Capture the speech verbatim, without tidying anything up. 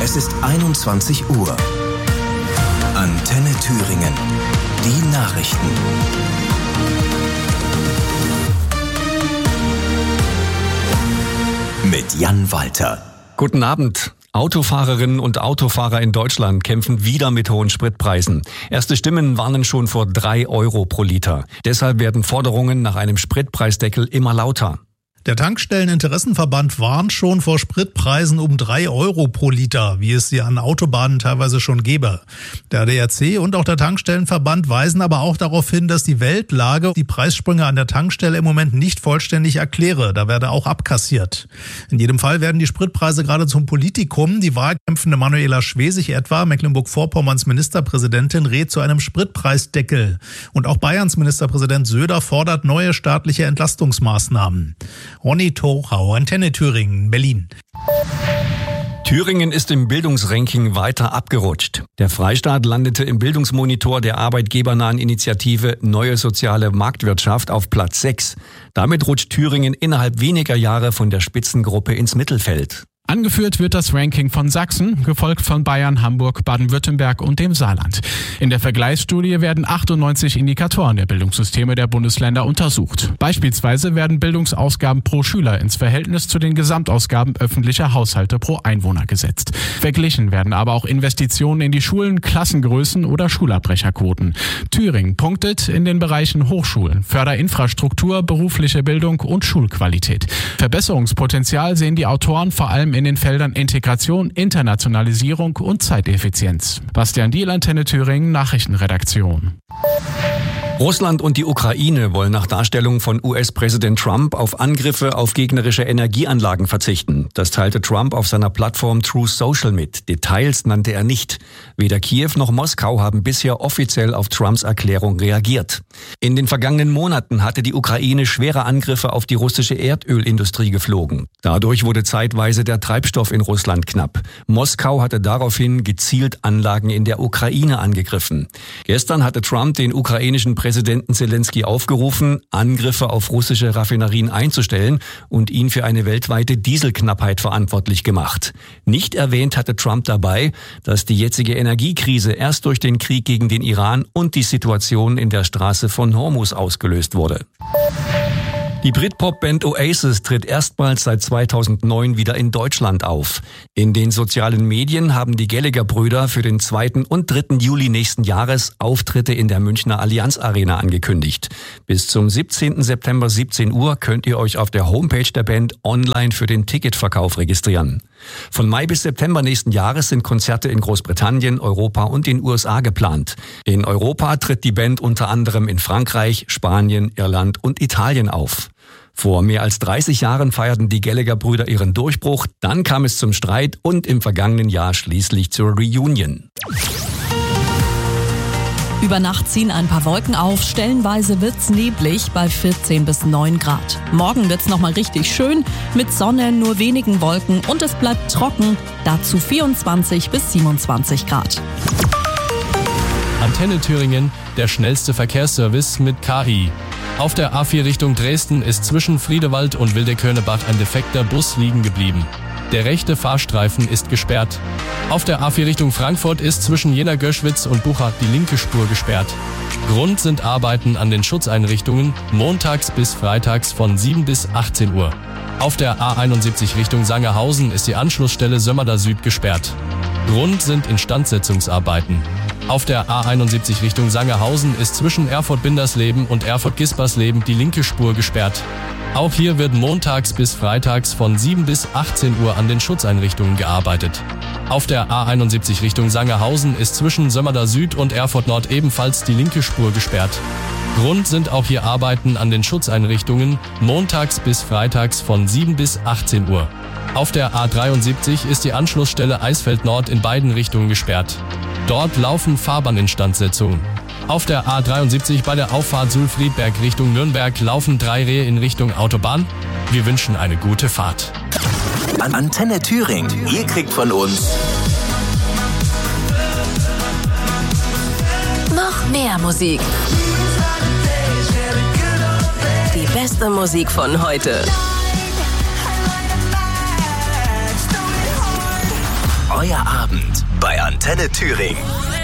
Es ist einundzwanzig Uhr. Antenne Thüringen. Die Nachrichten. Mit Jan Walter. Guten Abend. Autofahrerinnen und Autofahrer in Deutschland kämpfen wieder mit hohen Spritpreisen. Erste Stimmen warnen schon vor drei Euro pro Liter. Deshalb werden Forderungen nach einem Spritpreisdeckel immer lauter. Der Tankstelleninteressenverband warnt schon vor Spritpreisen um drei Euro pro Liter, wie es sie an Autobahnen teilweise schon gäbe. Der A D A C und auch der Tankstellenverband weisen aber auch darauf hin, dass die Weltlage die Preissprünge an der Tankstelle im Moment nicht vollständig erkläre. Da werde auch abkassiert. In jedem Fall werden die Spritpreise gerade zum Politikum. Die wahlkämpfende Manuela Schwesig etwa, Mecklenburg-Vorpommerns Ministerpräsidentin, rät zu einem Spritpreisdeckel. Und auch Bayerns Ministerpräsident Söder fordert neue staatliche Entlastungsmaßnahmen. Ronny Torau, Antenne Thüringen, Berlin. Thüringen ist im Bildungsranking weiter abgerutscht. Der Freistaat landete im Bildungsmonitor der arbeitgebernahen Initiative Neue Soziale Marktwirtschaft auf Platz sechs. Damit rutscht Thüringen innerhalb weniger Jahre von der Spitzengruppe ins Mittelfeld. Angeführt wird das Ranking von Sachsen, gefolgt von Bayern, Hamburg, Baden-Württemberg und dem Saarland. In der Vergleichsstudie werden achtundneunzig Indikatoren der Bildungssysteme der Bundesländer untersucht. Beispielsweise werden Bildungsausgaben pro Schüler ins Verhältnis zu den Gesamtausgaben öffentlicher Haushalte pro Einwohner gesetzt. Verglichen werden aber auch Investitionen in die Schulen, Klassengrößen oder Schulabbrecherquoten. Thüringen punktet in den Bereichen Hochschulen, Förderinfrastruktur, berufliche Bildung und Schulqualität. Verbesserungspotenzial sehen die Autoren vor allem in den Feldern Integration, Internationalisierung und Zeiteffizienz. Bastian Diel, Antenne Thüringen, Nachrichtenredaktion. Russland und die Ukraine wollen nach Darstellung von U S-Präsident Trump auf Angriffe auf gegnerische Energieanlagen verzichten. Das teilte Trump auf seiner Plattform Truth Social mit. Details nannte er nicht. Weder Kiew noch Moskau haben bisher offiziell auf Trumps Erklärung reagiert. In den vergangenen Monaten hatte die Ukraine schwere Angriffe auf die russische Erdölindustrie geflogen. Dadurch wurde zeitweise der Treibstoff in Russland knapp. Moskau hatte daraufhin gezielt Anlagen in der Ukraine angegriffen. Gestern hatte Trump den ukrainischen Präsidenten Zelensky aufgerufen, Angriffe auf russische Raffinerien einzustellen und ihn für eine weltweite Dieselknappheit verantwortlich gemacht. Nicht erwähnt hatte Trump dabei, dass die jetzige Energiekrise erst durch den Krieg gegen den Iran und die Situation in der Straße von Hormuz ausgelöst wurde. Die Britpop-Band Oasis tritt erstmals seit zweitausendneun wieder in Deutschland auf. In den sozialen Medien haben die Gallagher-Brüder für den zweiten und dritten Juli nächsten Jahres Auftritte in der Münchner Allianz Arena angekündigt. Bis zum siebzehnten September siebzehn Uhr könnt ihr euch auf der Homepage der Band online für den Ticketverkauf registrieren. Von Mai bis September nächsten Jahres sind Konzerte in Großbritannien, Europa und den U S A geplant. In Europa tritt die Band unter anderem in Frankreich, Spanien, Irland und Italien auf. Vor mehr als dreißig Jahren feierten die Gallagher-Brüder ihren Durchbruch, dann kam es zum Streit und im vergangenen Jahr schließlich zur Reunion. Über Nacht ziehen ein paar Wolken auf, stellenweise wird's neblig bei vierzehn bis neun Grad. Morgen wird's nochmal richtig schön, mit Sonne, nur wenigen Wolken und es bleibt trocken, dazu vierundzwanzig bis siebenundzwanzig Grad. Antenne Thüringen, der schnellste Verkehrsservice mit K I. Auf der A vier Richtung Dresden ist zwischen Friedewald und Wildeköhnebach ein defekter Bus liegen geblieben. Der rechte Fahrstreifen ist gesperrt. Auf der A vier Richtung Frankfurt ist zwischen Jena-Göschwitz und Buchach die linke Spur gesperrt. Grund sind Arbeiten an den Schutzeinrichtungen, montags bis freitags von sieben bis achtzehn Uhr. Auf der A einundsiebzig Richtung Sangerhausen ist die Anschlussstelle Sömmerda Süd gesperrt. Grund sind Instandsetzungsarbeiten. Auf der A einundsiebzig Richtung Sangerhausen ist zwischen Erfurt-Bindersleben und Erfurt-Gispersleben die linke Spur gesperrt. Auch hier wird montags bis freitags von sieben bis achtzehn Uhr an den Schutzeinrichtungen gearbeitet. Auf der A einundsiebzig Richtung Sangerhausen ist zwischen Sömmerda Süd und Erfurt Nord ebenfalls die linke Spur gesperrt. Grund sind auch hier Arbeiten an den Schutzeinrichtungen, montags bis freitags von sieben bis achtzehn Uhr. Auf der A dreiundsiebzig ist die Anschlussstelle Eisfeld Nord in beiden Richtungen gesperrt. Dort laufen Fahrbahninstandsetzungen. Auf der A dreiundsiebzig bei der Auffahrt Sulfriedberg Richtung Nürnberg laufen drei Rehe in Richtung Autobahn. Wir wünschen eine gute Fahrt. An Antenne Thüringen. Ihr kriegt von uns noch mehr Musik. Die beste Musik von heute. Euer Abend bei Antenne Thüringen.